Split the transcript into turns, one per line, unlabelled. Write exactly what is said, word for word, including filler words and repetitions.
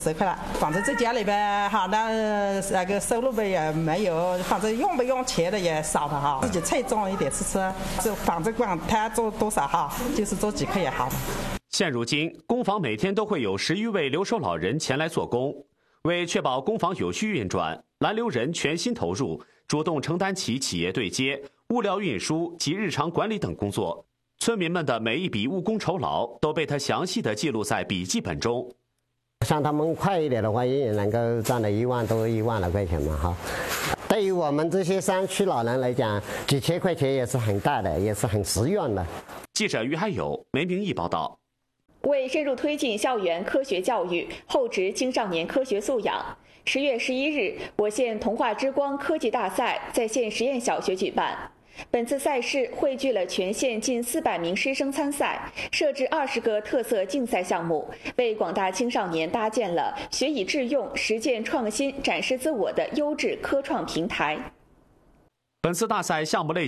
十块了，反正在家里边哈，那那个收入呗也没有，反正用不用钱的也少了哈，自己菜种一点吃吃，就反正管他做多少哈，就是做几克也好。
现如今，工坊每天都会有十余位留守老人前来做工，为确保工坊有序运转，蓝留人全心投入，主动承担起企业对接、物料运输及日常管理等工作。村民们的每一笔务工酬劳都被他详细地记录在笔记本中。
像他们快一点的话，也能够赚了一万多、一万来块钱嘛，哈。对于我们这些山区老人来讲，几千块钱也是很大的，也是很实用的。
记者于海友，梅明义报道。
为深入推进校园科学教育，厚植青少年科学素养，十月十一日，我县童话之光科技大赛在县实验小学举办。本次赛事汇聚了全县近四百名师生参赛，设置二十个特色竞赛项目，为广大青少年搭建了学以致用、实践创新、展示自我的优质科创平台。
本次大赛项目类